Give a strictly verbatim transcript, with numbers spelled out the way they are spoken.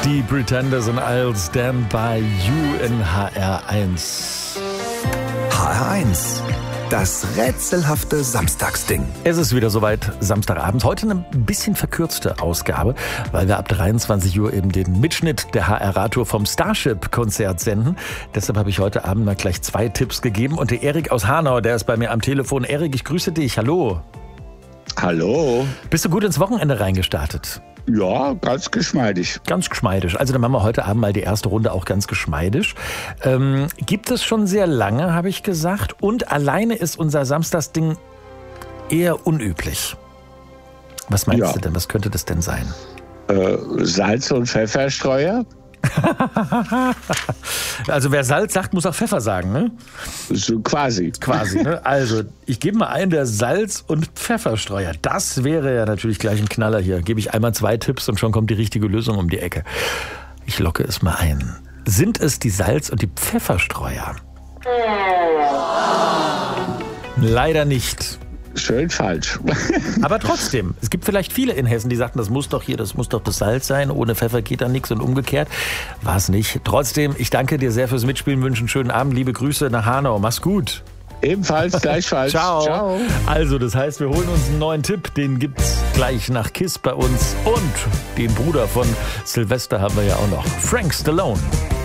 Die Pretenders und I'll Stand By You in H R eins. H R eins. Das rätselhafte Samstagsding. Es ist wieder soweit, Samstagabend. Heute eine bisschen verkürzte Ausgabe, weil wir ab dreiundzwanzig Uhr eben den Mitschnitt der H R-Radtour vom Starship-Konzert senden. Deshalb habe ich heute Abend mal gleich zwei Tipps gegeben. Und der Erik aus Hanau, der ist bei mir am Telefon. Erik, ich grüße dich. Hallo. Hallo. Bist du gut ins Wochenende reingestartet? Ja, ganz geschmeidig. Ganz geschmeidig. Also dann machen wir heute Abend mal die erste Runde auch ganz geschmeidig. Ähm, gibt es schon sehr lange, habe ich gesagt. Und alleine ist unser Samstagsding eher unüblich. Was meinst Ja. du denn? Was könnte das denn sein? Äh, Salz- und Pfefferstreuer? Also wer Salz sagt, muss auch Pfeffer sagen, ne? So quasi. Quasi, ne? Also ich gebe mal ein, der Salz- und Pfefferstreuer. Das wäre ja natürlich gleich ein Knaller hier. Gebe ich einmal zwei Tipps und schon kommt die richtige Lösung um die Ecke. Ich locke es mal ein. Sind es die Salz- und die Pfefferstreuer? Leider nicht. Schön falsch. Aber trotzdem, es gibt vielleicht viele in Hessen, die sagten, das muss doch hier, das muss doch das Salz sein, ohne Pfeffer geht da nichts und umgekehrt. War es nicht. Trotzdem, ich danke dir sehr fürs Mitspielen, wünsche einen schönen Abend, liebe Grüße nach Hanau, mach's gut. Ebenfalls gleichfalls. Ciao. Ciao. Also, das heißt, wir holen uns einen neuen Tipp, den gibt's gleich nach KISS bei uns und den Bruder von Sylvester haben wir ja auch noch, Frank Stallone.